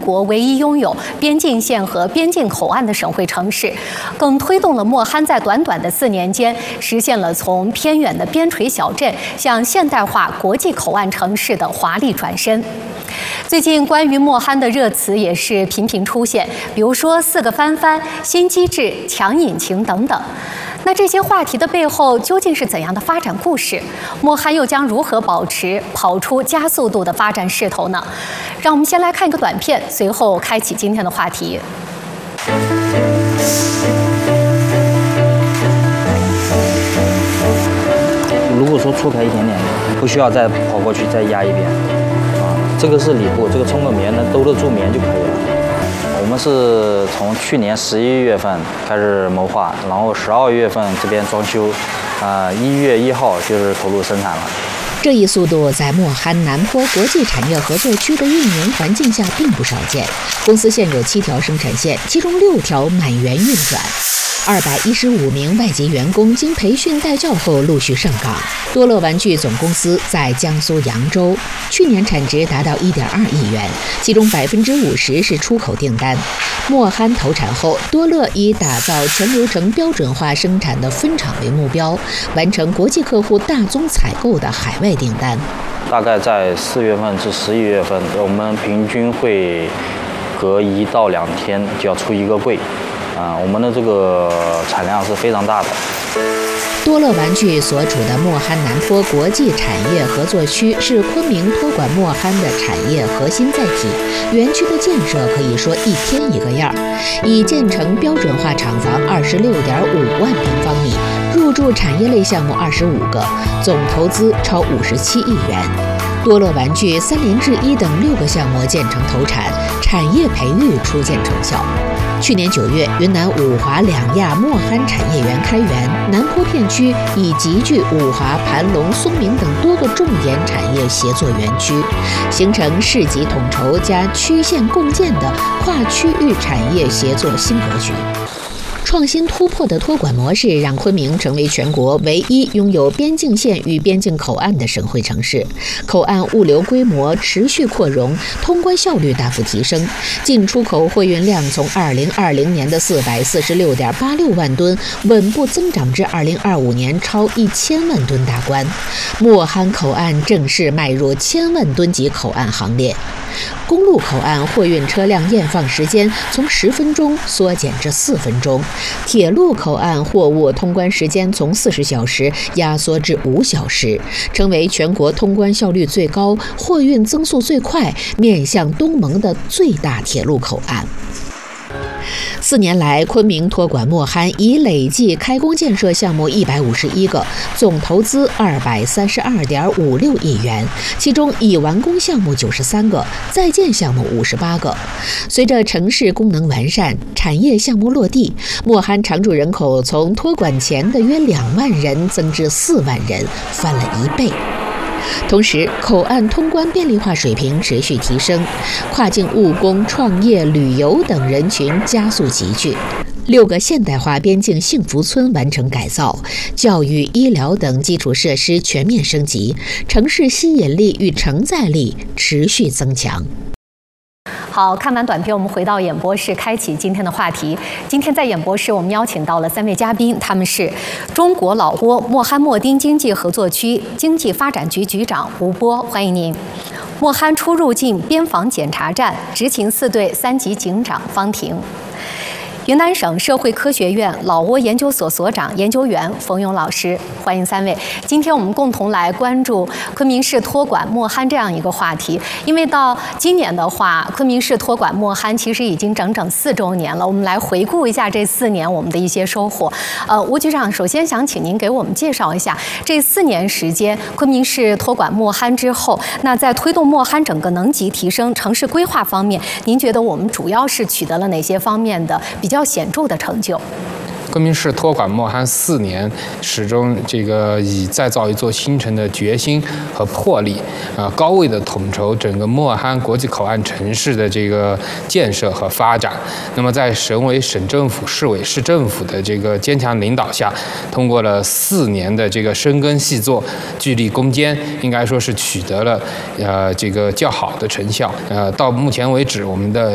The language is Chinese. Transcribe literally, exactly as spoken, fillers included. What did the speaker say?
国唯一拥有边境线和边境口岸的省会城市，更推动了莫罕在短短的四年间实现了从偏远的边陲小镇向现代化国际口岸城市的华丽转身。最近关于莫罕的热词也是频频出现，比如说四个翻番、新机制、强引擎等等。那这些话题的背后究竟是怎样的发展故事？莫罕又将如何保持跑出加速度的发展势头呢？让我们先来看一个短片，随后开启今天的话题。 如果说错开一点点，不需要再跑过去再压一遍啊。这个是里部，这个冲个棉能兜得住棉就可以了。我们是从去年十一月份开始谋划，然后十二月份这边装修，啊，一月一号就是投入生产了。 这一速度在莫罕南坡国际产业合作区的运营环境下并不少见。公司现有七条生产线，其中六条满员运转。二百一十五名外籍员工经培训带教后陆续上岗。多乐玩具总公司在江苏扬州，去年产值达到一点二亿元，其中百分之五十是出口订单。莫罕投产后，多乐以打造全流程标准化生产的分厂为目标，完成国际客户大宗采购的海外订单。 大概在四月份至十一月份，我们平均会隔一到两天就要出一个柜。啊，我们的这个产量是非常大的。 多乐玩具所处的莫罕南坡国际产业合作区是昆明托管莫罕的产业核心载体。园区的建设可以说一天一个样儿，已建成标准化厂房二十六点五万平方米，入驻产业类项目二十五个，总投资超五十七亿元。多乐玩具、三联制一等六个项目建成投产，产业培育初见成效。去年九月，云南五华两亚莫罕产业园开园，南坡片区已集聚五华、盘龙、松明等多个重点产业协作园区，形成市级统筹加区县共建的跨区域产业协作新格局。创新突破的托管模式让昆明成为全国唯一拥有边境线与边境口岸的省会城市，口岸物流规模持续扩容，通关效率大幅提升，进出口货运量从二零二零年的四百四十六点八六万吨稳步增长至二零二五年超一千万吨大关，莫罕口岸正式迈入千万吨级口岸行列。公路口岸货运车辆验放时间从十分钟缩减至四分钟，铁路口岸货物通关时间从四十小时压缩至五小时，成为全国通关效率最高、货运增速最快、面向东盟的最大铁路口岸。四年来，昆明托管莫罕已累计开工建设项目一百五十一个，总投资二百三十二点五六亿元，其中已完工项目九十三个，在建项目五十八个。随着城市功能完善，产业项目落地，莫罕常住人口从托管前的约两万人增至四万人，翻了一倍。同时，口岸通关便利化水平持续提升，跨境务工、创业、旅游等人群加速集聚。六个现代化边境幸福村完成改造，教育、医疗等基础设施全面升级，城市吸引力与承载力持续增强。 好，看完短片，我们回到演播室，开启今天的话题。今天在演播室，我们邀请到了三位嘉宾，他们是中国老挝莫罕默丁经济合作区经济发展局局长吴波，欢迎您；莫罕出入境边防检查站执勤四队三级警长方婷；云南省社会科学院老挝研究所所长、研究员冯勇老师，欢迎三位。今天我们共同来关注昆明市托管莫罕这样一个话题，因为到今年的话，昆明市托管莫罕其实已经整整四周年了。我们来回顾一下这四年我们的一些收获。呃，吴局长，首先想请您给我们介绍一下这四年时间，昆明市托管莫罕之后，那在推动莫罕整个能级提升、城市规划方面，您觉得我们主要是取得了哪些方面的比较较显著的成就？ 昆明市托管莫罕四年，始终这个以再造一座新城的决心和魄力，啊，高位的统筹整个莫罕国际口岸城市的这个建设和发展。那么，在省委、省政府、市委、市政府的这个坚强领导下，通过了四年的这个深耕细作、聚力攻坚，应该说是取得了呃这个较好的成效。呃，到目前为止，我们的